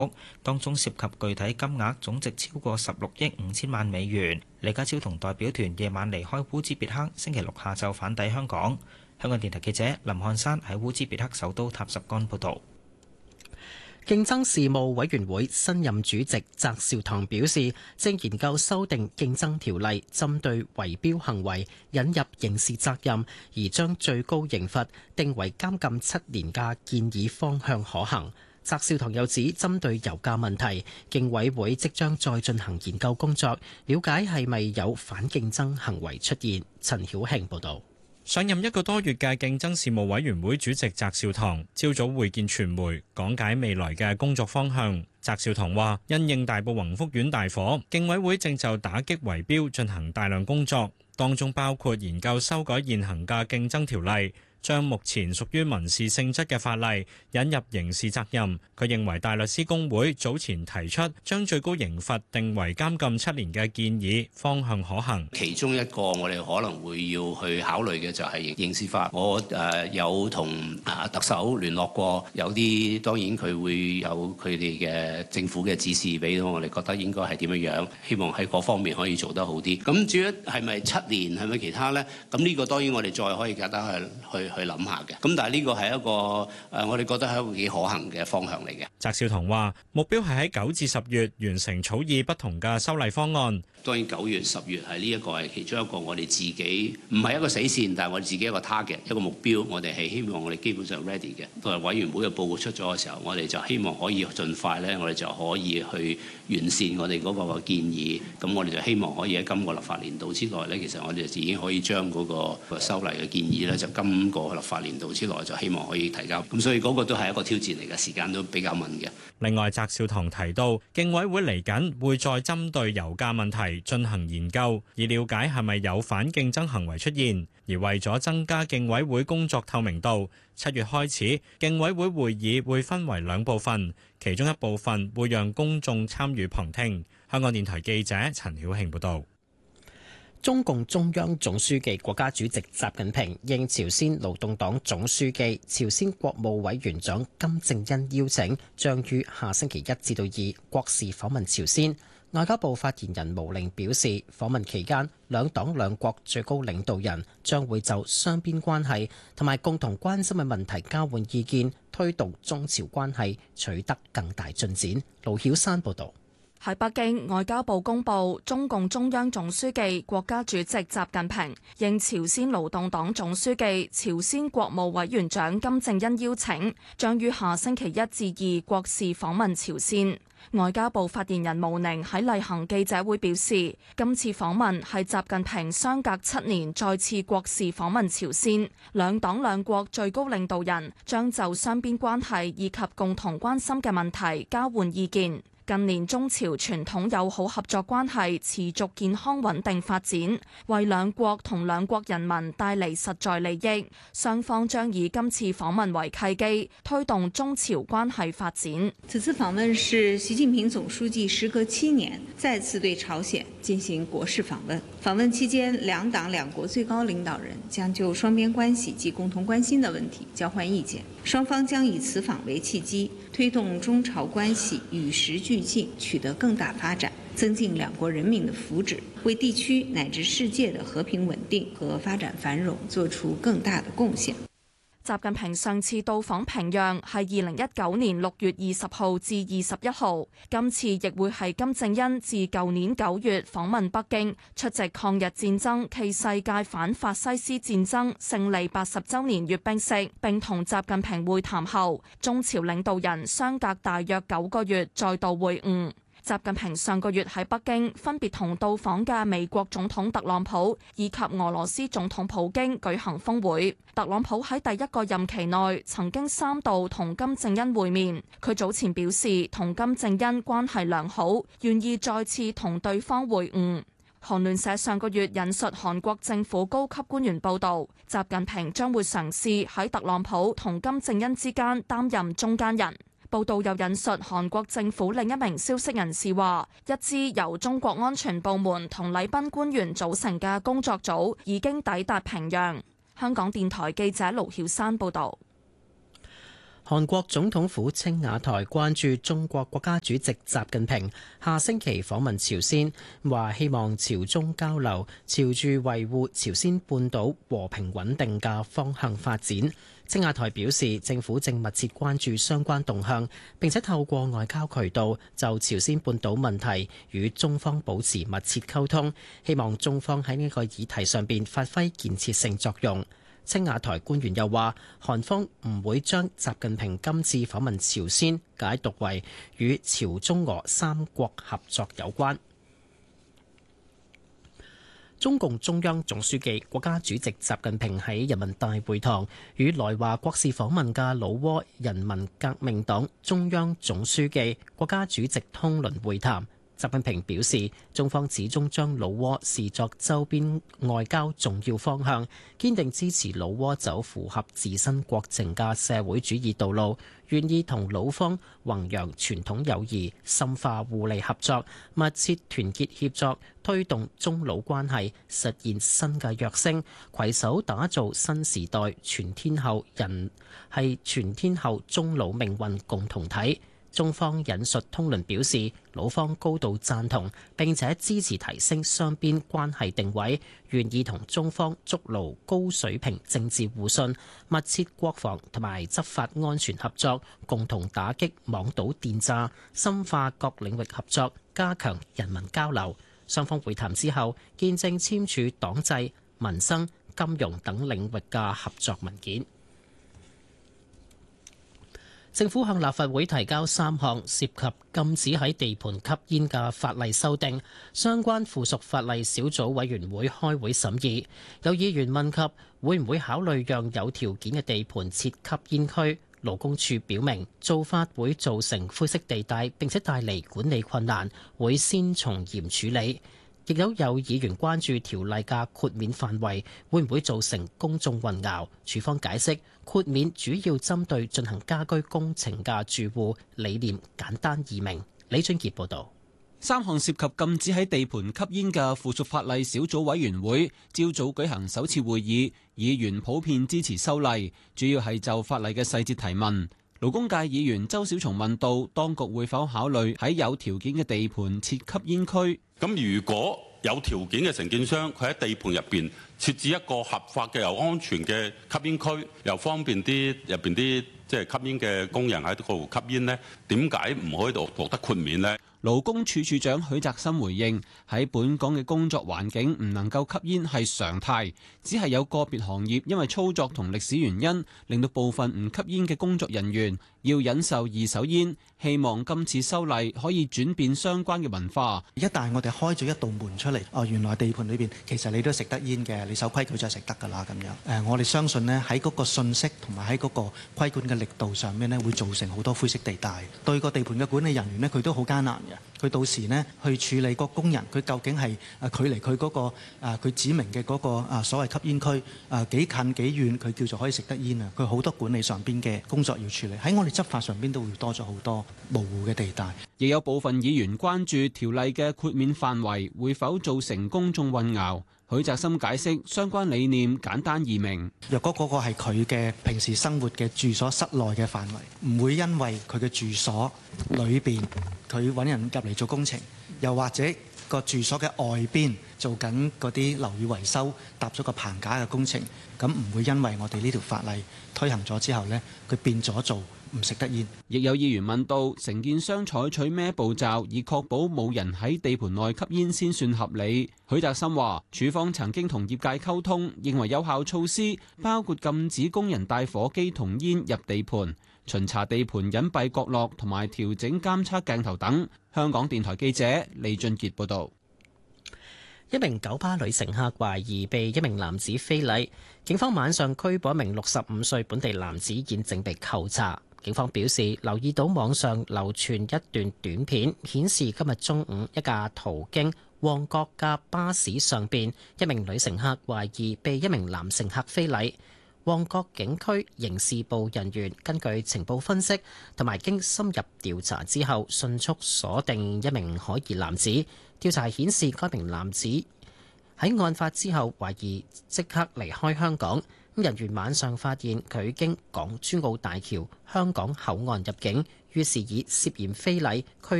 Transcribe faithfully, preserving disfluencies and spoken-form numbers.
當中涉及具體金額總值超過十六億五千萬美元。李家超同代表團夜晚離開烏茲別克，星期六下晝返抵香港。香港電台記者林漢山喺烏茲別克首都塔什干報導。 競爭事務委員會新任主席翟紹唐表示，正研究修訂競爭條例，針對圍標行為引入刑事責任，而將最高刑罰定為監禁七年嘅建議方向可行。翟紹唐又指，針對油價問題，競委會即將再進行研究工作，了解係咪有反競爭行為出現。陳曉慶報導。 上任一個多月嘅競爭事務委員會主席翟紹唐，朝早會見傳媒，講解未來嘅工作方向。翟紹唐話，因應大埔宏福苑大火，競委會正就打擊圍標進行大量工作，當中包括研究修改現行嘅競爭條例，將目前屬於民事性質嘅法例引入刑事責任。佢認為大律師公會早前提出將最高刑罰定為監禁七年嘅建議方向可行。 其中一個我哋可能會要去考慮嘅就係刑事法。我誒有同啊特首聯絡過，有啲當然佢會有佢哋嘅政府嘅指示俾到我哋，覺得應該係點樣樣，希望喺嗰方面可以做得好啲。咁至於係咪七年，係咪其他呢？咁呢個當然我哋再可以覺得去去去諗下嘅。咁但係呢個係一個誒，我哋覺得係一個幾可行嘅方向嚟嘅。 翟紹唐話：目標係喺九至十月完成草擬不同嘅修例方案。 當然九月、十月係呢一個係其中一個我哋自己唔係一個死線，但係我哋自己一個 target 一個目標。我哋係希望我哋基本上 ready 嘅。當係委員會嘅報告出咗嘅時候，我哋就希望可以盡快咧，我哋就可以去完善我哋嗰個建議。咁我哋就希望可以喺今個立法年度之內咧，其實我哋就已經可以將嗰個修例嘅建議咧，就今個立法年度之內就希望可以提交。咁所以嗰個都係一個挑戰嚟嘅，時間都比較問嘅。 另外，翟紹唐提到，競委會嚟緊會再針對油價問題進行研究，以了解係咪有反競爭行為出現。而為咗增加競委會工作透明度，七月開始，競委會會議會分為兩部分，其中一部分會讓公眾參與旁聽。香港電台記者陳曉慶報導。 中共中央總書記、國家主席習近平應朝鮮勞動黨總書記、朝鮮國務委員長金正恩邀請，將於下星期一至到二國事訪問朝鮮。外交部發言人毛寧表示，訪問期間，兩黨兩國最高領導人將會就雙邊關係同埋共同關心嘅問題交換意見，推動中朝關係取得更大進展。盧曉山報導。 喺北京，外交部公布，中共中央總書記、國家主席習近平應朝鮮勞動黨總書記、朝鮮國務委員長金正恩邀請，將於下星期一至二國事訪問朝鮮。外交部發言人毛寧喺例行記者會表示，今次訪問係習近平相隔七年再次國事訪問朝鮮，兩黨兩國最高領導人將就雙邊關係以及共同關心嘅問題交換意見。近年中朝傳統友好合作關係持續健康穩定發展，為兩國同兩國人民帶嚟實在利益。雙方將以今次訪問為契機，推動中朝關係發展。 此次訪問是習近平總書記時隔七年再次對朝鮮進行國事訪問。訪問期間，兩黨兩國最高領導人將就雙邊關係及共同關心的問題交換意見。雙方將以此訪為契機，推動中朝關係與時俱進，取得更大發展，增進兩國人民的福祉，為地區乃至世界的和平穩定和發展繁榮作出更大的貢獻。 習近平上次到訪平壤係二零一九年六月二十號至二十一號，今次亦會係金正恩自舊年九月訪問北京，出席抗日戰爭暨世界反法西斯戰爭勝利八十週年閱兵式，並同習近平會談後，中朝領導人相隔大約九個月再度會晤。習近平上個月喺北京分別同到訪嘅美國總統特朗普以及俄羅斯總統普京舉行峰會。特朗普喺第一個任期內曾經三度同金正恩會面，佢早前表示同金正恩關係良好，願意再次同對方會晤。韓聯社上個月引述韓國政府高級官員報導，習近平將會嘗試喺特朗普同金正恩之間擔任中間人。報道又引述韓國政府另一名消息人士話，一支由中國安全部門同禮賓官員組成嘅工作組已經抵達平壤。香港電台記者盧曉山報導。 韓國總統府青瓦台關注中國國家主席習近平下星期訪問朝鮮，話希望朝中交流朝住維護朝鮮半島和平穩定嘅方向發展。青瓦台表示，政府正密切關注相關動向，並且透過外交渠道就朝鮮半島問題與中方保持密切溝通，希望中方喺呢個議題上邊發揮建設性作用。青瓦台官員又話，韓方唔會將習近平今次訪問朝鮮解讀為與朝中俄三國合作有關。中共中央總書記、國家主席習近平喺人民大會堂與來華國事訪問嘅老撾人民革命黨中央總書記、國家主席通倫會談。習近平表示，中方始終將老撾視作周邊外交重要方向，堅定支持老撾走符合自身國情嘅社會主義道路，願意同老方弘揚傳統友誼，深化互利合作，密切團結協作，推動中老關係實現新嘅躍升，攜手打造新時代全天候人係全天候中老命運共同體。中方引述通倫表示，老方高度贊同並且支持提升雙邊關係定位，願意同中方築牢高水平政治互信，密切國防同埋執法安全合作，共同打擊網賭電詐，深化各領域合作，加強人民交流。雙方會談之後，見證簽署黨制、民生、金融等領域嘅合作文件。政府向立法會提交三項涉及禁止喺地盤吸煙嘅法例修訂，相關附屬法例小組委員會開會審議。有議員問及會唔會考慮讓有條件嘅地盤設吸煙區，勞工處表明做法會造成灰色地帶，並且帶嚟管理困難，會先從嚴處理。亦有有議員關注條例嘅豁免範圍會唔會造成公眾混淆。署方解釋，豁免主要針對進行家居工程嘅住戶，理念簡單易明。李俊傑報導。 三項涉及禁止喺地盤吸煙嘅附屬法例小組委員會朝早舉行首次會議，議員普遍支持修例，主要係就法例嘅細節提問。勞工界議員周小松問到，當局會否考慮喺有條件嘅地盤設吸煙區？ 咁如果有條件嘅承建商，佢喺地盤入邊設置一個合法嘅又安全嘅吸煙區，又方便啲入邊啲即係吸煙嘅工人喺度吸煙呢？點解唔可以度獲得豁免呢？ 勞工處處長許澤森回應：喺本港嘅工作環境唔能夠吸煙係常態，只係有個別行業因為操作同歷史原因，令到部分唔吸煙嘅工作人員要忍受二手煙。希望今次修例可以轉變相關嘅文化。 一旦我哋開咗一道門出嚟，哦，原來地盤裏邊其實你都食得煙嘅，你守規矩就係食得㗎啦咁樣。誒、呃，我哋相信呢，喺嗰個信息同埋喺嗰個規管嘅力度上面呢，會造成好多灰色地帶，對個地盤嘅管理人員呢，佢都好艱難嘅。佢到時呢，去處理個工人，佢究竟係誒距離佢嗰個誒佢指明嘅嗰個誒所謂吸煙區誒幾近幾遠，佢叫做可以食得煙啊？佢好多管理上邊嘅工作要處理，喺我哋執法上邊都會多咗好多模糊嘅地帶。 亦有部分議員關注條例嘅豁免範圍會否造成公眾混淆。許澤森解釋，相關理念簡單易明。 若果嗰個係佢嘅平時生活嘅住所室內嘅範圍，唔會因為佢嘅住所裏邊佢揾人入嚟做工程，又或者個住所嘅外邊做緊嗰啲樓宇維修搭咗個棚架嘅工程，咁唔會因為我哋呢條法例推行咗之後呢，佢變咗做唔食得煙。 亦有議員問到，承建商採取咩步驟以確保冇人喺地盤內吸煙先算合理？許澤森話，署方曾經同業界溝通，認為有效措施包括禁止工人帶火機同煙入地盤、巡查地盤隱蔽角落同埋調整監測鏡頭等。香港電台記者李俊傑報導。 一名九巴女乘客懷疑被一名男子非禮，警方晚上拘捕一名六十五歲本地男子，現正被扣查。警方表示，留意到網上流傳一段短片，顯示今日中午一架途經旺角嘅巴士上邊，一名女乘客懷疑被一名男乘客非禮。旺角警區刑事部人員根據情報分析同埋經深入調查之後，迅速鎖定一名可疑男子。調查顯示，該名男子喺案發之後懷疑即刻離開香港。 人員晚上發現佢經港珠澳大橋香港口岸入境，於是以涉嫌非禮拘